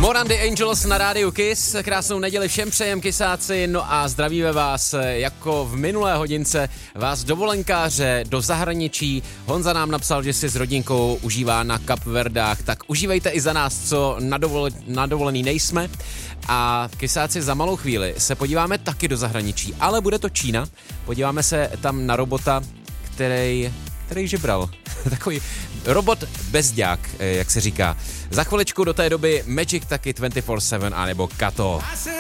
Moran the Angels na rádiu Kiss, krásnou neděli všem přejem kysáci, no a zdravíme vás jako v minulé hodince, vás dovolenkáře do zahraničí. Honza nám napsal, že si s rodinkou užívá na Kapverdách, tak užívejte i za nás, co na dovolený nejsme. A kysáci, za malou chvíli se podíváme taky do zahraničí, ale bude to Čína. Podíváme se tam na robota, který žebral. Takový robot bezďák, jak se říká. Za chviličku do té doby Magic taky 24/7 anebo Kato.